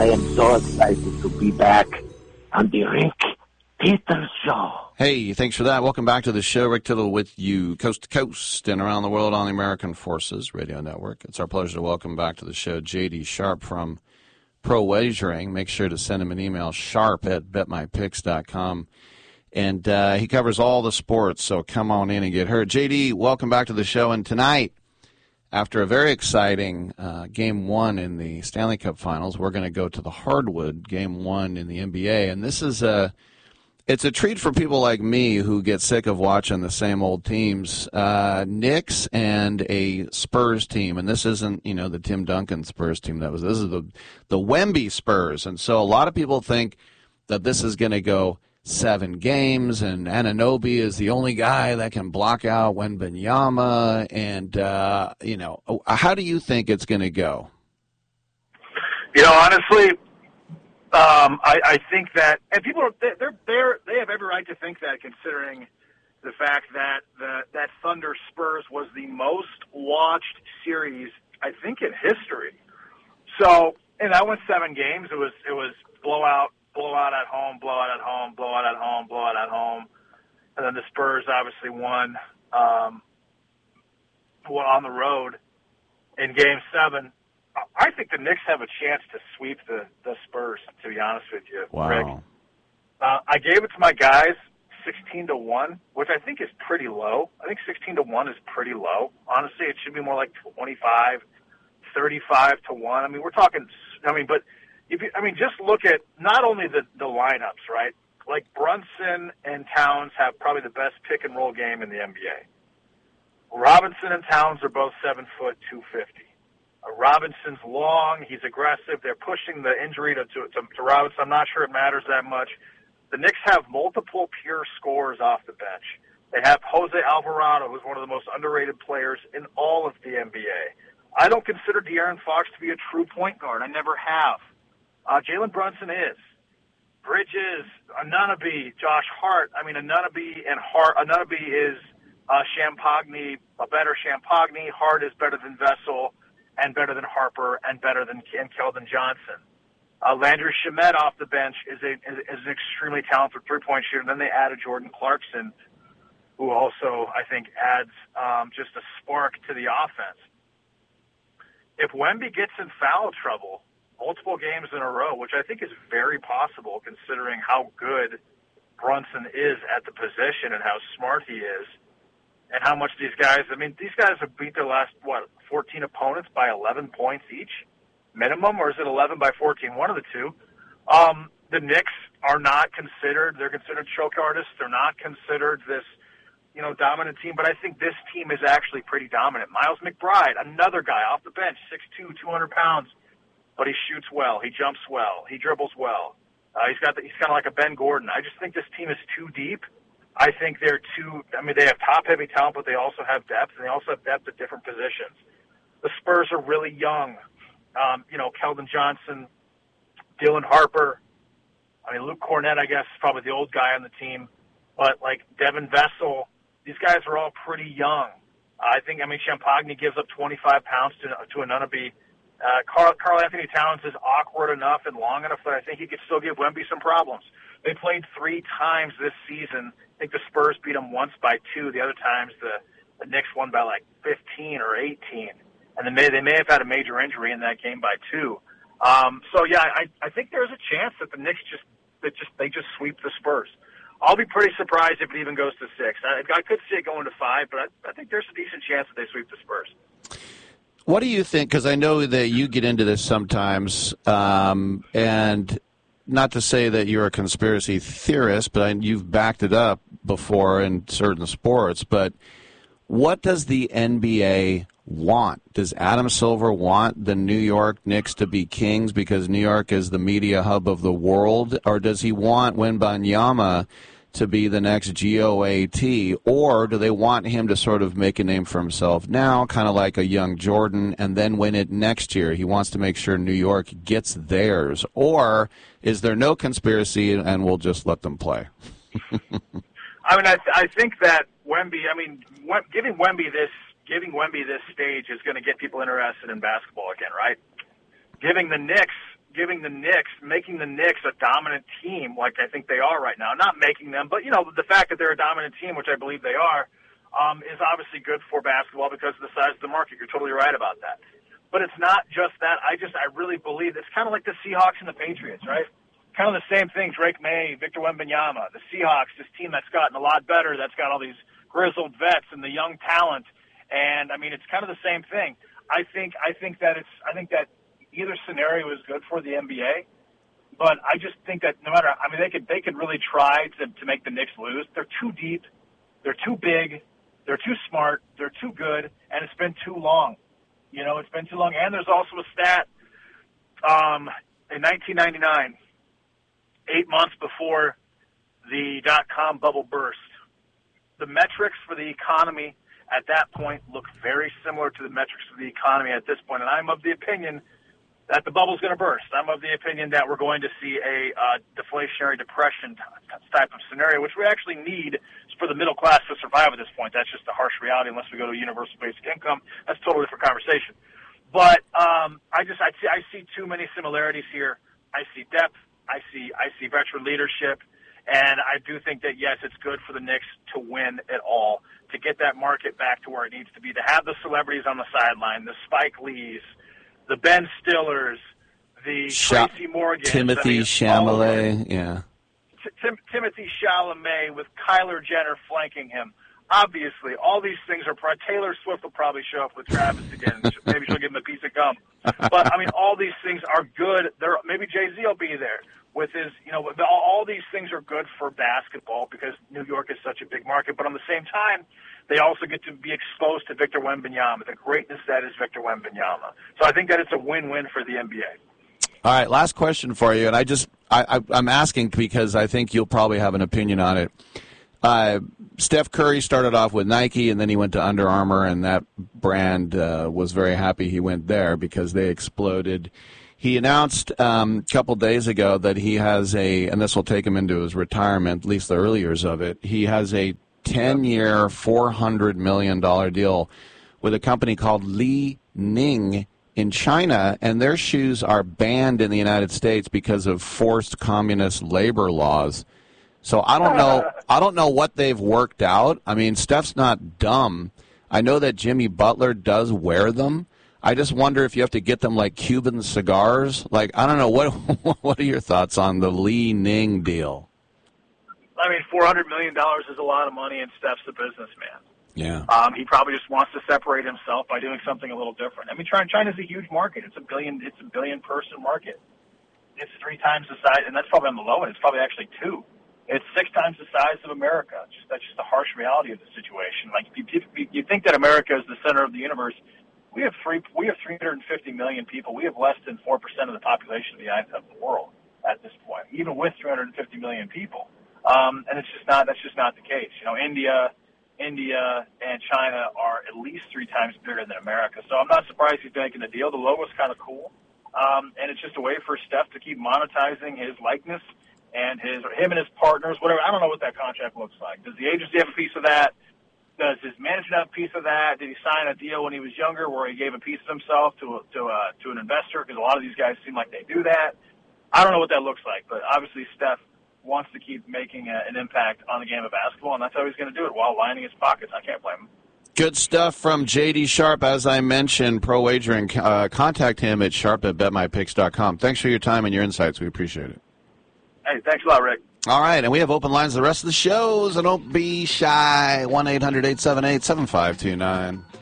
I am so excited to be back on the Rick Peters Show. Hey, thanks for that. Welcome back to the show. Rick Tittle with you coast to coast and around the world on the American Forces Radio Network. It's our pleasure to welcome back to the show J.D. Sharp from Pro Wagering. Make sure to send him an email, sharp@betmypicks.com. And he covers all the sports, so come on in and get heard. J.D., welcome back to the show. And tonight, after a very exciting Game 1 in the Stanley Cup Finals, we're going to go to the hardwood, Game 1 in the NBA. And this is it's a treat for people like me who get sick of watching the same old teams. Knicks and a Spurs team. And this isn't, the Tim Duncan Spurs team. This is the Wemby Spurs. And so a lot of people think that this is going to go 7 games, and Anunoby is the only guy that can block out Wembanyama. And, how do you think it's going to go? Honestly, I think that, and people they have every right to think that, considering the fact that that Thunder Spurs was the most watched series, I think, in history. So, and that went 7 games. It was blowout at home, blowout at home, blowout at home, blowout at home. And then the Spurs obviously won on the road in Game 7. I think the Knicks have a chance to sweep the Spurs, to be honest with you, wow. Rick. I gave it to my guys 16-1, which I think is pretty low. I think 16-1 is pretty low. Honestly, it should be more like 25, 35-1. We're talking, but just look at not only the lineups, right? Like Brunson and Towns have probably the best pick and roll game in the NBA. Robinson and Towns are both 7 foot 250. Robinson's long, he's aggressive. They're pushing the injury to Robinson. I'm not sure it matters that much. The Knicks have multiple pure scorers off the bench. They have Jose Alvarado, who's one of the most underrated players in all of the NBA. I don't consider De'Aaron Fox to be a true point guard. I never have. Jalen Brunson is. Bridges, Anunoby, Josh Hart. Anunoby is Champagny, a better Champagny. Hart is better than Vessel and better than Harper and better than Keldon Johnson. Landry Shamet off the bench is an extremely talented three-point shooter. And then they added Jordan Clarkson, who also, I think, adds just a spark to the offense. If Wemby gets in foul trouble multiple games in a row, which I think is very possible considering how good Brunson is at the position and how smart he is, and how much these guys have beat their last, 14 opponents by 11 points each, minimum, or is it 11 by 14? One of the two. The Knicks are not considered, they're considered choke artists. They're not considered this, dominant team, but I think this team is actually pretty dominant. Miles McBride, another guy off the bench, 6'2", 200 pounds, but he shoots well, he jumps well, he dribbles well. He's kind of like a Ben Gordon. I just think this team is too deep. I think they have top-heavy talent, but they also have depth, and they also have depth at different positions. The Spurs are really young. Keldon Johnson, Dylan Harper. Luke Cornett, I guess, is probably the old guy on the team. But, Devin Vessel, these guys are all pretty young. Champagny gives up 25 pounds to Anunoby. Karl Anthony Towns is awkward enough and long enough that I think he could still give Wemby some problems. They played 3 times this season. I think the Spurs beat them once by 2. The other times the Knicks won by 15 or 18. And they may have had a major injury in that game by 2. I think there's a chance that the Knicks just sweep the Spurs. I'll be pretty surprised if it even goes to 6. I could see it going to 5, but I think there's a decent chance that they sweep the Spurs. What do you think? Because I know that you get into this sometimes, and not to say that you're a conspiracy theorist, but you've backed it up before in certain sports. But what does the NBA want? Does Adam Silver want the New York Knicks to be kings because New York is the media hub of the world? Or does he want Wembanyama to be the next GOAT? Or do they want him to sort of make a name for himself now, kind of like a young Jordan, and then win it next year? He wants to make sure New York gets theirs. Or is there no conspiracy and we'll just let them play? I think that Wemby, giving Wemby this stage is going to get people interested in basketball again, right? Giving the Knicks making the Knicks a dominant team like I think they are right now. Not making them, but, the fact that they're a dominant team, which I believe they are, is obviously good for basketball because of the size of the market. You're totally right about that. But it's not just that. I really believe it's kind of like the Seahawks and the Patriots, right? Kind of the same thing. Drake May, Victor Wembanyama, the Seahawks, this team that's gotten a lot better, that's got all these grizzled vets and the young talent. And I mean, it's kind of the same thing. I think that either scenario is good for the NBA, but I just think that no matter, I mean, they could really try to make the Knicks lose. They're too deep, they're too big, they're too smart, they're too good, and it's been too long. It's been too long. And there's also a stat in 1999, 8 months before the dot-com bubble burst, the metrics for the economy at that point look very similar to the metrics of the economy at this point. And I'm of the opinion that the bubble's going to burst. I'm of the opinion that we're going to see a deflationary depression type of scenario, which we actually need for the middle class to survive at this point. That's just a harsh reality unless we go to universal basic income. That's a totally different conversation. But I see too many similarities here. I see depth. I see veteran leadership. And I do think that, yes, it's good for the Knicks to win it all, to get that market back to where it needs to be, to have the celebrities on the sideline, the Spike Lees, the Ben Stillers, the Tracy Morgan, Timothy Chalamet, yeah. Timothy Chalamet with Kyler Jenner flanking him. Obviously, all these things are Taylor Swift will probably show up with Travis again. Maybe she'll give him a piece of gum. But, I mean, all these things are good. Maybe Jay-Z will be there with his, all these things are good for basketball because New York is such a big market. But on the same time, they also get to be exposed to Victor Wembanyama, the greatness that is Victor Wembanyama. So I think that it's a win-win for the NBA. All right, last question for you, and I'm asking because I think you'll probably have an opinion on it. Steph Curry started off with Nike, and then he went to Under Armour, and that brand was very happy he went there because they exploded. He announced a couple days ago that he has and this will take him into his retirement, at least the early years of it, he has a 10-year, $400 million deal with a company called Li Ning in China, and their shoes are banned in the United States because of forced communist labor laws. So I don't know what they've worked out. I mean, Steph's not dumb. I know that Jimmy Butler does wear them. I just wonder if you have to get them like Cuban cigars. Like, I don't know, what are your thoughts on the Li Ning deal? I mean, $400 million is a lot of money, and Steph's a businessman. Yeah. He probably just wants to separate himself by doing something a little different. I mean, China's a huge market. It's a billion person market. It's 3 times the size, and that's probably on the low end. It's probably actually 2. It's 6 times the size of America. That's just the harsh reality of the situation. Like, you think that America is the center of the universe. We have 350 million people. We have less than 4% of the population of the world at this point, even with 350 million people. And that's just not the case. India and China are at least 3 times bigger than America. So I'm not surprised he's making the deal. The logo's kind of cool. And it's just a way for Steph to keep monetizing his likeness and him and his partners, whatever. I don't know what that contract looks like. Does the agency have a piece of that? Does his management have a piece of that? Did he sign a deal when he was younger where he gave a piece of himself to an investor? Because a lot of these guys seem like they do that. I don't know what that looks like, but obviously Steph wants to keep making an impact on the game of basketball, and that's how he's going to do it while lining his pockets. I can't blame him. Good stuff from J.D. Sharp. As I mentioned, Pro Wagering, contact him at sharp@betmypicks.com. Thanks for your time and your insights. We appreciate it. Hey, thanks a lot, Rick. All right, and we have open lines the rest of the show, so don't be shy. 1-800-878-7529.